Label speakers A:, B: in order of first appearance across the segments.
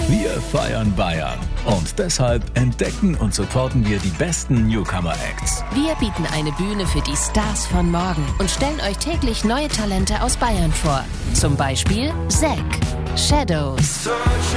A: Wir feiern Bayern. Und deshalb entdecken und supporten wir die besten Newcomer-Acts.
B: Wir bieten eine Bühne für die Stars von morgen und stellen euch täglich neue Talente aus Bayern vor. Zum Beispiel Zack, Shadows.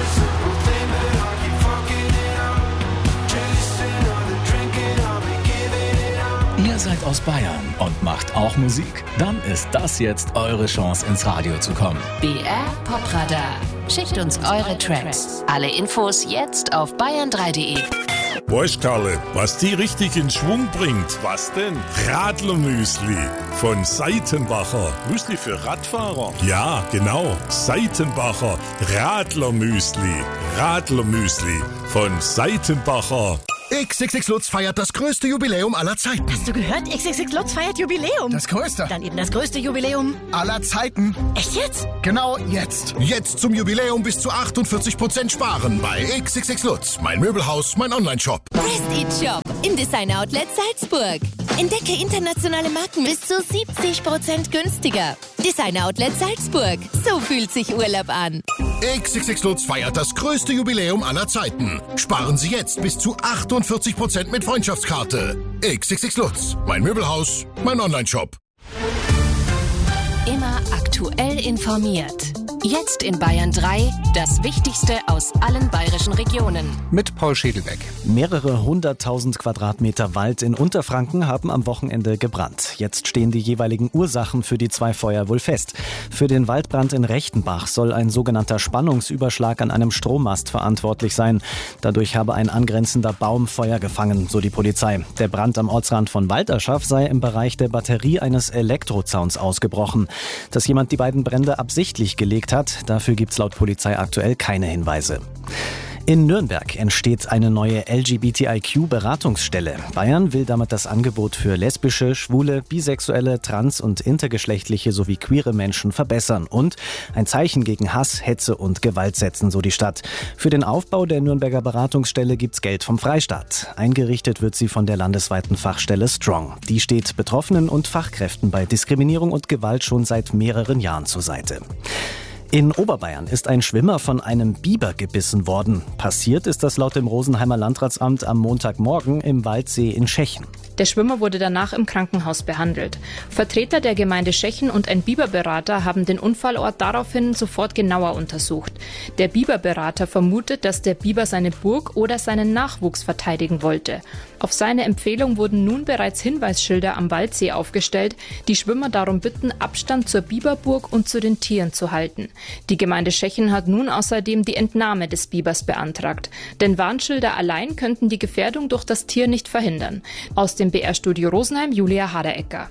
A: Ihr seid aus Bayern und macht auch Musik? Dann ist das jetzt eure Chance, ins Radio zu kommen.
B: BR Popradar. Schickt uns eure Tracks. Alle Infos jetzt auf bayern3.de.
C: Weißt Karle, was die richtig in Schwung bringt?
D: Was denn?
C: Radlermüsli von Seitenbacher.
D: Müsli für Radfahrer?
C: Ja, genau. Seitenbacher Radlermüsli. Radlermüsli von Seitenbacher.
E: XXX Lutz feiert das größte Jubiläum aller Zeiten.
F: Hast du gehört? XXX Lutz feiert Jubiläum.
E: Das größte.
F: Dann eben das größte Jubiläum
E: aller Zeiten.
F: Echt jetzt?
E: Genau jetzt. Jetzt zum Jubiläum bis zu 48% sparen bei XXX Lutz. Mein Möbelhaus, mein Onlineshop.
G: Prestige Shop im Design Outlet Salzburg. Entdecke internationale Marken bis zu 70% günstiger. Design Outlet Salzburg. So fühlt sich Urlaub an.
E: XXX Lutz feiert das größte Jubiläum aller Zeiten. Sparen Sie jetzt bis zu 48% mit Freundschaftskarte. XXX Lutz. Mein Möbelhaus, mein Onlineshop.
B: Immer aktuell informiert. Jetzt in Bayern 3, das Wichtigste aus allen bayerischen Regionen.
H: Mit Paul Schädelbeck.
I: Mehrere 100.000 Quadratmeter Wald in Unterfranken haben am Wochenende gebrannt. Jetzt stehen die jeweiligen Ursachen für die 2 Feuer wohl fest. Für den Waldbrand in Rechtenbach soll ein sogenannter Spannungsüberschlag an einem Strommast verantwortlich sein. Dadurch habe ein angrenzender Baum Feuer gefangen, so die Polizei. Der Brand am Ortsrand von Walderschaff sei im Bereich der Batterie eines Elektrozauns ausgebrochen. Dass jemand die beiden Brände absichtlich gelegt hat, dafür gibt's laut Polizei aktuell keine Hinweise. In Nürnberg entsteht eine neue LGBTIQ-Beratungsstelle. Bayern will damit das Angebot für lesbische, schwule, bisexuelle, trans- und intergeschlechtliche sowie queere Menschen verbessern und ein Zeichen gegen Hass, Hetze und Gewalt setzen, so die Stadt. Für den Aufbau der Nürnberger Beratungsstelle gibt's Geld vom Freistaat. Eingerichtet wird sie von der landesweiten Fachstelle Strong. Die steht Betroffenen und Fachkräften bei Diskriminierung und Gewalt schon seit mehreren Jahren zur Seite. In Oberbayern ist ein Schwimmer von einem Biber gebissen worden. Passiert ist das laut dem Rosenheimer Landratsamt am Montagmorgen im Waldsee in Schechen.
J: Der Schwimmer wurde danach im Krankenhaus behandelt. Vertreter der Gemeinde Schechen und ein Biberberater haben den Unfallort daraufhin sofort genauer untersucht. Der Biberberater vermutet, dass der Biber seine Burg oder seinen Nachwuchs verteidigen wollte. Auf seine Empfehlung wurden nun bereits Hinweisschilder am Waldsee aufgestellt, die Schwimmer darum bitten, Abstand zur Biberburg und zu den Tieren zu halten. Die Gemeinde Schechen hat nun außerdem die Entnahme des Bibers beantragt. Denn Warnschilder allein könnten die Gefährdung durch das Tier nicht verhindern. Aus dem BR-Studio Rosenheim, Julia Haderecker.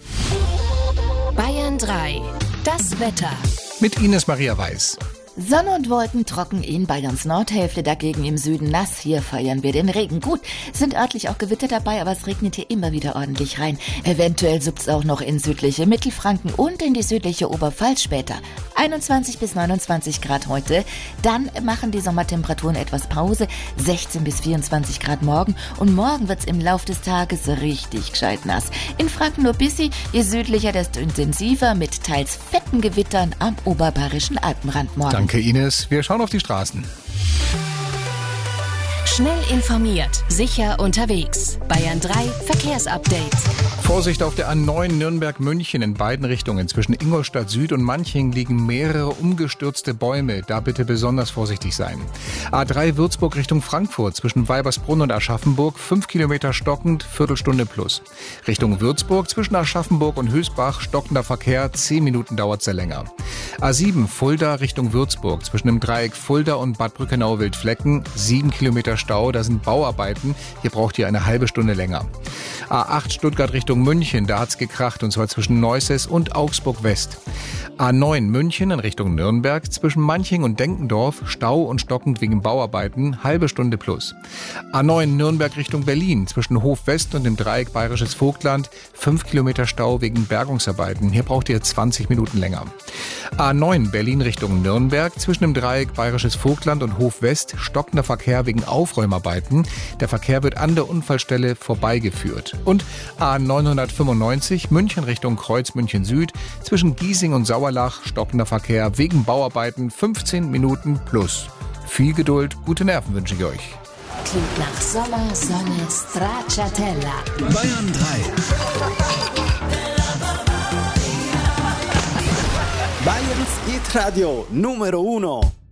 B: Bayern 3, das Wetter.
H: Mit Ines Maria Weiß.
G: Sonne und Wolken trocken in Bayerns Nordhälfte, dagegen im Süden nass. Hier feiern wir den Regen. Gut, sind örtlich auch Gewitter dabei, aber es regnet hier immer wieder ordentlich rein. Eventuell suppt's auch noch in südliche Mittelfranken und in die südliche Oberpfalz später. 21 bis 29 Grad heute. Dann machen die Sommertemperaturen etwas Pause. 16 bis 24 Grad morgen. Und morgen wird's im Lauf des Tages richtig gescheit nass. In Franken nur bissi, je südlicher, desto intensiver mit teils fetten Gewittern am oberbayerischen Alpenrand morgen.
H: Danke Ines. Wir schauen auf die Straßen.
B: Schnell informiert, sicher unterwegs. Bayern 3 Verkehrsupdate.
H: Vorsicht auf der A9 Nürnberg-München in beiden Richtungen. Zwischen Ingolstadt Süd und Manching liegen mehrere umgestürzte Bäume. Da bitte besonders vorsichtig sein. A3 Würzburg Richtung Frankfurt. Zwischen Weibersbrunn und Aschaffenburg 5 Kilometer stockend, Viertelstunde plus. Richtung Würzburg zwischen Aschaffenburg und Hösbach stockender Verkehr, 10 Minuten dauert es länger. A7 Fulda Richtung Würzburg. Zwischen dem Dreieck Fulda und Bad Brückenau-Wildflecken 7 Kilometer Stau. Da sind Bauarbeiten. Hier braucht ihr eine halbe Stunde länger. A8 Stuttgart Richtung München, da hat's gekracht, und zwar zwischen Neuses und Augsburg West. A9 München in Richtung Nürnberg, zwischen Manching und Denkendorf, Stau und stockend wegen Bauarbeiten, halbe Stunde plus. A9 Nürnberg Richtung Berlin, zwischen Hof West und dem Dreieck Bayerisches Vogtland, 5 Kilometer Stau wegen Bergungsarbeiten, hier braucht ihr 20 Minuten länger. A9 Berlin Richtung Nürnberg, zwischen dem Dreieck Bayerisches Vogtland und Hof West, stockender Verkehr wegen Aufräumarbeiten, der Verkehr wird an der Unfallstelle vorbeigeführt. Und A995 München Richtung Kreuz München Süd, zwischen Giesing und Sauerlach stockender Verkehr wegen Bauarbeiten 15 Minuten plus. Viel Geduld, gute Nerven wünsche ich euch.
B: Klingt nach Sommer, Sonne, Stracciatella.
A: Bayern 3.
D: Bayerns Hit Radio Numero 1.